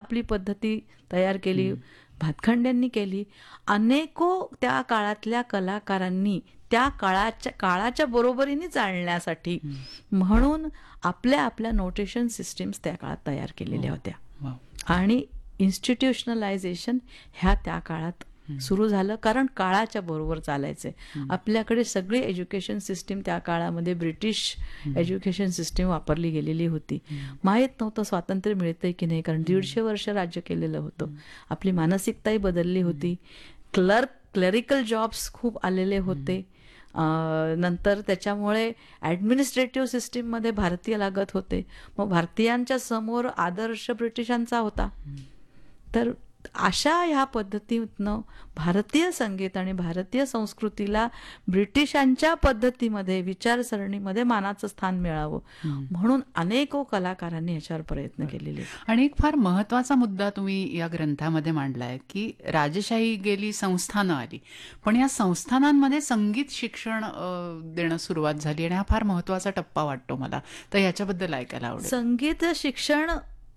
आपली पद्धती तयार केली, भातखंड्यांनी केली. अनेको त्या काळातल्या कलाकारांनी त्या काळाच्या बरोबरीने चालण्यासाठी म्हणून आपल्या आपल्या नोटेशन सिस्टीम्स त्या काळात तयार केलेल्या होत्या. आणि इन्स्टिट्यूशनलायझेशन ह्या त्या काळात सुरू झालं, कारण काळाच्या बरोबर चालायचे. आपल्याकडे सगळी एज्युकेशन सिस्टीम त्या काळामध्ये ब्रिटिश एज्युकेशन सिस्टीम वापरली गेलेली होती. माहीत नव्हतं स्वातंत्र्य मिळतंय की नाही, कारण 150 वर्ष राज्य केलेलं होतं. आपली मानसिकताही बदलली होती. क्लरिकल जॉब्स खूप आलेले होते. नंतर त्याच्यामुळे ॲडमिनिस्ट्रेटिव्ह सिस्टीममध्ये भारतीय लागत होते. मग भारतीयांच्या समोर आदर्श ब्रिटिशांचा होता. तर अशा ह्या पद्धतीतनं भारतीय संगीत आणि भारतीय संस्कृतीला ब्रिटिशांच्या पद्धतीमध्ये विचारसरणीमध्ये मानाचं स्थान मिळावं म्हणून अनेको कलाकारांनी ह्याच्यावर प्रयत्न केलेले. आणि एक फार महत्वाचा मुद्दा तुम्ही या ग्रंथामध्ये मांडलाय की राजशाही गेली, संस्थानं आली, पण या संस्थानांमध्ये संगीत शिक्षण देणं सुरुवात झाली आणि हा फार महत्वाचा टप्पा वाटतो मला. तर याच्याबद्दल ऐकायला आवडेल. संगीत शिक्षण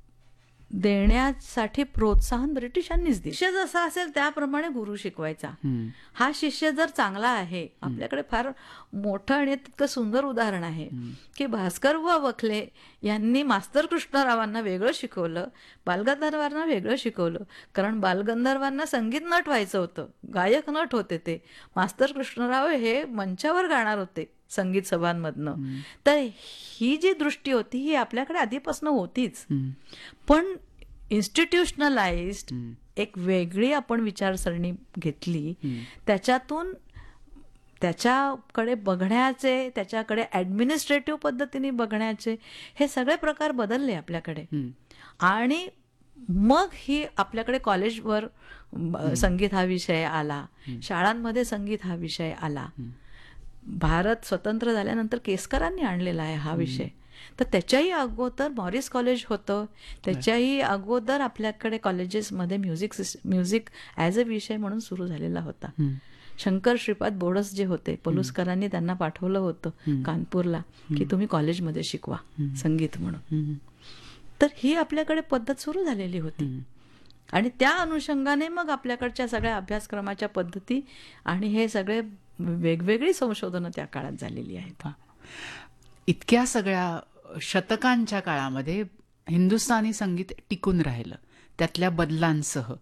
देण्यासाठी प्रोत्साहन ब्रिटिशांनीच दिले. शिष्य जसा असेल त्याप्रमाणे गुरु शिकवायचा. हा शिष्य जर चांगला आहे, आपल्याकडे फार मोठं आणि तितकं सुंदर उदाहरण आहे की भास्कर व वखले यांनी मास्तर कृष्णरावांना वेगळं शिकवलं, बालगंधर्वांना वेगळं शिकवलं. कारण बालगंधर्वांना संगीत नट व्हायचं होतं, गायक नट होते ते. मास्तर कृष्णराव हे मंचावर गाणार होते संगीत सभांमधनं. तर ही जी दृष्टी होती ही आपल्याकडे आधीपासून होतीच, पण इन्स्टिट्यूशनलाइज्ड एक वेगळी आपण विचारसरणी घेतली. त्याच्यातून त्याच्याकडे बघण्याचे, त्याच्याकडे ॲडमिनिस्ट्रेटिव्ह पद्धतीने बघण्याचे हे सगळे प्रकार बदलले आपल्याकडे. आणि मग ही आपल्याकडे कॉलेजवर संगीत हा विषय आला, शाळांमध्ये संगीत हा विषय आला. भारत स्वतंत्र झाल्यानंतर केसकरांनी आणलेला आहे हा विषय. तर त्याच्याही अगोदर मॉरिस कॉलेज होतं, त्याच्याही अगोदर आपल्याकडे कॉलेजेसमध्ये म्युझिक ॲज अ विषय म्हणून सुरू झालेला होता. शंकर श्रीपाद बोडस जे होते, पलुसकरांनी त्यांना पाठवलं होतं कानपूरला की तुम्ही कॉलेजमध्ये शिकवा संगीत म्हणून. तर ही आपल्याकडे पद्धत सुरू झालेली होती. आणि त्या अनुषंगाने मग आपल्याकडच्या सगळ्या अभ्यासक्रमाच्या पद्धती आणि हे सगळे वेगवेगळी संशोधनं त्या काळात झालेली आहेत. इतक्या सगळ्या शतकांच्या काळामध्ये हिंदुस्थानी संगीत टिकून राहिलं, त्यातल्या बदलांसह.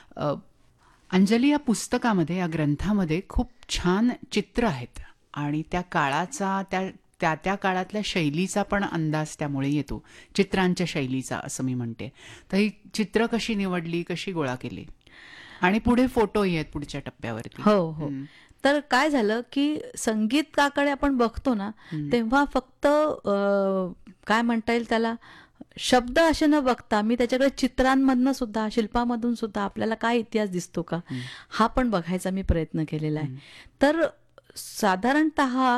अंजली, या पुस्तकामध्ये, या ग्रंथामध्ये खूप छान चित्र आहेत आणि त्या काळाचा, त्या काळातल्या शैलीचा पण अंदाज त्यामुळे येतो, चित्रांच्या शैलीचा असं मी म्हणते. तर ही चित्र कशी निवडली, कशी गोळा केली? आणि पुढे फोटोही आहेत पुढच्या टप्प्यावरती. हो हो. तर काय झालं की संगीताकडे आपण बघतो ना, तेव्हा फक्त काय म्हणता येईल त्याला, शब्द असे न बघता मी त्याच्याकडे चित्रांमधनं सुद्धा, शिल्पामधून सुद्धा आपल्याला काय इतिहास दिसतो का हा पण बघायचा मी प्रयत्न केलेला आहे. तर साधारणतः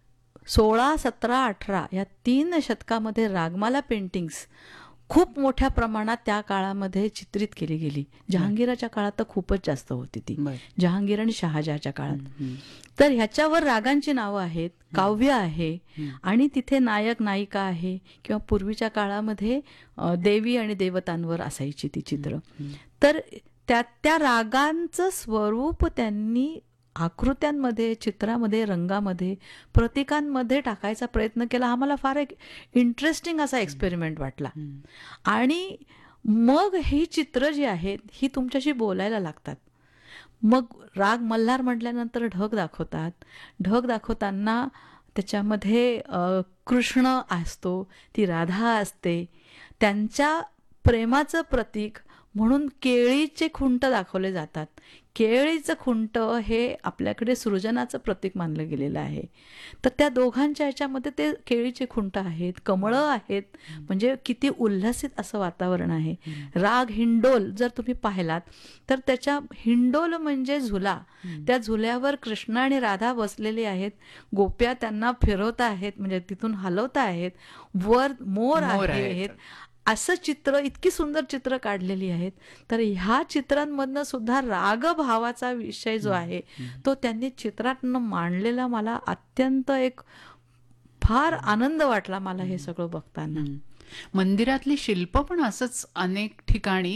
16, 17, 18 या 3 शतकामध्ये रागमाला पेंटिंग्स खूप मोठ्या प्रमाणात त्या काळामध्ये चित्रित केली गेली. जहांगीराच्या काळात तर खूपच जास्त होती ती, जहांगीर आणि शहाजहाच्या काळात. तर ह्याच्यावर रागांची नावं आहेत, काव्य आहे आणि तिथे नायक नायिका आहे, किंवा पूर्वीच्या काळामध्ये देवी आणि देवतांवर असायची ती चित्र. तर त्या रागांचं स्वरूप त्यांनी आकृत्यांमध्ये, चित्रामध्ये, रंगामध्ये, प्रतीकांमध्ये टाकायचा प्रयत्न केला. हा मला फार एक इंटरेस्टिंग असा एक्सपेरिमेंट वाटला. आणि मग ही चित्र जी आहेत ही तुमच्याशी बोलायला लागतात. मग राग मल्हार म्हटल्यानंतर ढग दाखवतात. ढग दाखवताना त्याच्यामध्ये कृष्ण असतो, ती राधा असते. त्यांच्या प्रेमाचं प्रतीक म्हणून केळीचे खुंट दाखवले जातात. केळीचं खुंट हे आपल्याकडे सृजनाचं प्रतीक मानलं गेलेलं आहे. तर त्या दोघांच्या ह्याच्यामध्ये ते केळीचे खुंट आहेत, कमळं आहेत, म्हणजे किती उल्हसित असं वातावरण आहे. राग हिंडोल जर तुम्ही पाहिलात तर त्याच्या हिंडोल म्हणजे झुला, त्या झुल्यावर कृष्ण आणि राधा बसलेली आहेत, गोप्या त्यांना फिरवता आहेत, म्हणजे तिथून हलवता आहेत, वर मोर आहेत. असं चित्र, इतकी सुंदर चित्र काढलेली आहेत. तर ह्या चित्रांमधनं सुद्धा रागभावाचा विषय जो आहे तो त्यांनी चित्रातनं मांडलेला मला अत्यंत एक फार आनंद वाटला मला हे सगळं बघताना. मंदिरातली शिल्प पण असंच अनेक ठिकाणी